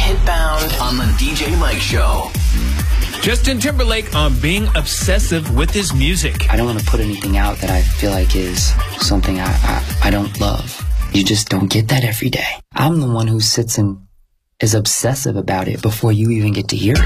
Hitbound on the DJ Mike Show. Justin Timberlake on being obsessive with his music. I don't want to put anything out that I feel like is something I don't love. You just don't get that every day. I'm the one who sits and is obsessive about it before you even get to hear it.